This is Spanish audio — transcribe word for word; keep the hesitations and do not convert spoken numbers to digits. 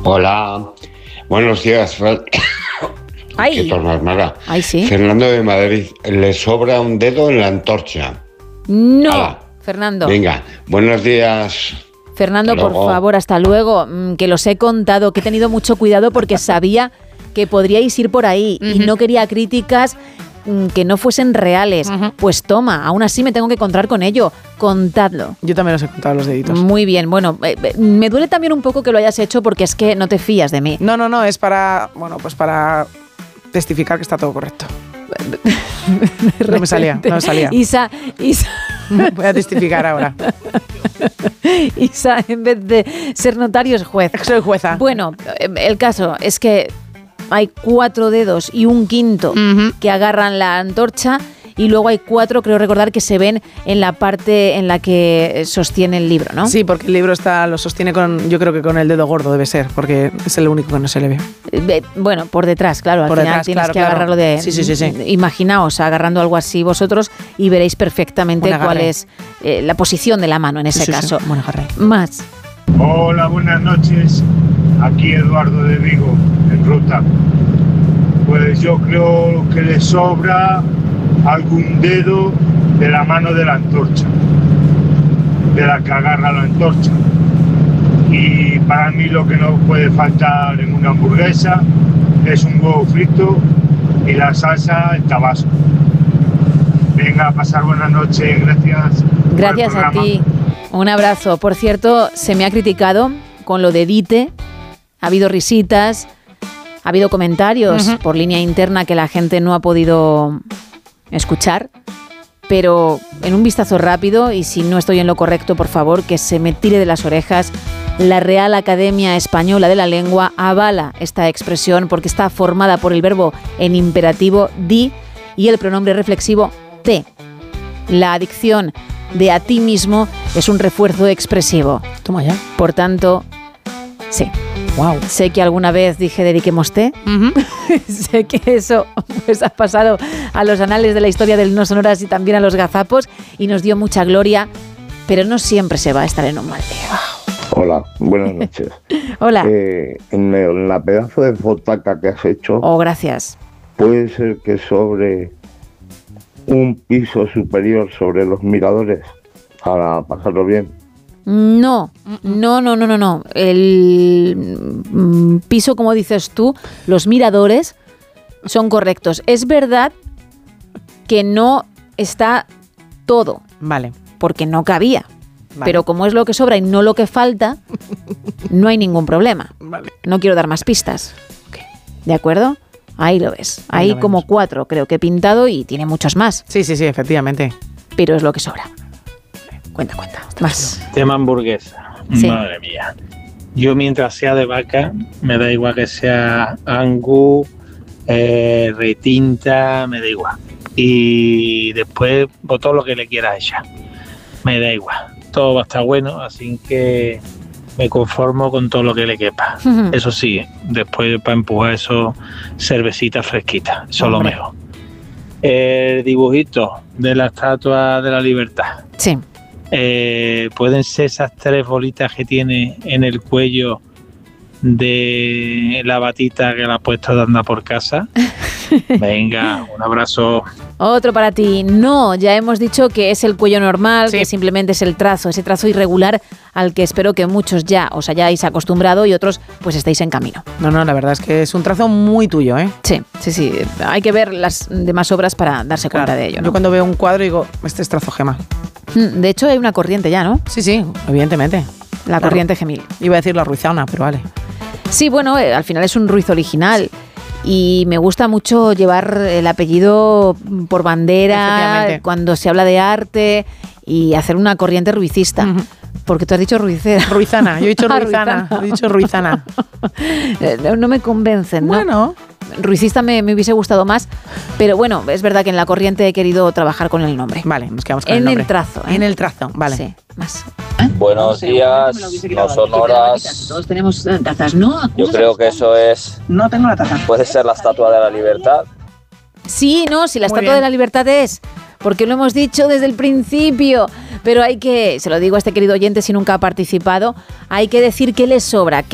Hola, buenos días. Ay. Qué tornasmara. Ay, sí. Fernando de Madrid, le sobra un dedo en la antorcha. No, Hala. Fernando. Venga, buenos días. Fernando, Hasta por luego. favor, hasta luego. Mm, Que los he contado, que he tenido mucho cuidado porque sabía que podríais ir por ahí y no quería críticas mm, que no fuesen reales. Ujú. Pues toma, aún así me tengo que encontrar con ello. Contadlo. Yo también os he contado los deditos. Muy bien, bueno, eh, eh, me duele también un poco que lo hayas hecho porque es que no te fías de mí. No, no, no, es para, bueno, pues para testificar que está todo correcto. No me salía, no me salía. Isa, Isa, Voy a testificar ahora. Isa, en vez de ser notario es juez. Soy jueza. Bueno, eh, el caso es que hay cuatro dedos y un quinto Ujú. que agarran la antorcha y luego hay cuatro, creo recordar, que se ven en la parte en la que sostiene el libro, ¿no? Sí, porque el libro está, lo sostiene con, yo creo que con el dedo gordo debe ser, porque es el único que no se le ve. Eh, Bueno, por detrás, claro, al Por final detrás, tienes claro, que claro. agarrarlo de... Sí, sí, sí, sí. Imaginaos agarrando algo así vosotros y veréis perfectamente Un agarre. cuál es eh, la posición de la mano en ese Sí, sí, sí. caso. Buen agarre. Más. Hola, buenas noches. Aquí Eduardo de Vigo, en ruta. Pues yo creo que le sobra algún dedo de la mano de la antorcha, de la que agarra la antorcha. Y para mí lo que no puede faltar en una hamburguesa es un huevo frito y la salsa en tabasco. Venga, a pasar buenas noches, gracias. por el Gracias a programa. ti. Un abrazo. Por cierto, se me ha criticado con lo de Dite. Ha habido risitas, ha habido comentarios Ujú. por línea interna que la gente no ha podido escuchar. Pero en un vistazo rápido, y si no estoy en lo correcto, por favor, que se me tire de las orejas, la Real Academia Española de la Lengua avala esta expresión porque está formada por el verbo en imperativo di y el pronombre reflexivo te. La adicción de a ti mismo es un refuerzo expresivo. Toma ya. Por tanto, sí. Wow. Sé que alguna vez dije dediquemos té. Sé que eso pues ha pasado a los anales de la historia del No Sonoras y también a los gazapos y nos dio mucha gloria, pero no siempre se va a estar en un mal día. Hola, buenas noches. Hola. Eh, en, el- en la pedazo de fotaca que has hecho, Oh, gracias. puede ser que sobre un piso superior sobre los miradores para pasarlo bien. No, no, no, no, no, no. El mm, piso, como dices tú, los miradores son correctos. Es verdad que no está todo, Vale. porque no cabía. Vale. Pero como es lo que sobra y no lo que falta, no hay ningún problema. Vale. No quiero dar más pistas. Ok. ¿De acuerdo? Ahí lo ves. Ahí Hay lo como vemos. cuatro, creo que he pintado y tiene muchos más. Sí, sí, sí, efectivamente. Pero es lo que sobra. Cuenta, cuenta. Más. Tema hamburguesa. Sí. Madre mía. Yo mientras sea de vaca, me da igual que sea angus, eh, retinta, me da igual. Y después, pues, todo lo que le quieras echar. Me da igual. Todo va a estar bueno, así que me conformo con todo lo que le quepa. Eso sí, después para empujar eso, cervecita fresquita. Eso es lo Hombre. mejor. El dibujito de la Estatua de la Libertad. Sí. Eh, pueden ser esas tres bolitas que tiene en el cuello de la batita que la ha puesto de andar por casa. Venga, un abrazo. Otro para ti. No, ya hemos dicho que es el cuello normal, Sí. que simplemente es el trazo, ese trazo irregular al que espero que muchos ya os hayáis acostumbrado y otros pues estéis en camino. No, no, la verdad es que es un trazo muy tuyo, ¿eh? Sí, sí, sí. Hay que ver las demás obras para darse cuenta de ello, ¿no? Yo cuando veo un cuadro digo, este es trazo gema. Mm, De hecho, hay una corriente ya, ¿no? Sí, sí, evidentemente. La Claro. corriente Gemil. Iba a decir la ruizana, pero vale. Sí, bueno, eh, al final es un ruiz original. Y me gusta mucho llevar el apellido por bandera Efectivamente. cuando se habla de arte y hacer una corriente ruicista. Ujú. Porque tú has dicho ruicera. Ruizana, yo he dicho Ah, ruizana, ruizana. he dicho ruizana. Eh, no, no me convencen, ¿no? Bueno, Ruicista me, me hubiese gustado más, pero bueno, es verdad que en la corriente he querido trabajar con el nombre. vale, nos quedamos con En el nombre. el trazo, ¿eh? En el trazo, vale. Sí, más. Buenos días, no sonoras. Todos tenemos eh, tazas, ¿no? Yo creo que eso es, No tengo la taza. puede ser la Estatua de la Libertad. Sí, no, si la Muy Estatua bien. de la Libertad es, porque lo hemos dicho desde el principio, pero hay que, se lo digo a este querido oyente si nunca ha participado, hay que decir que le sobra,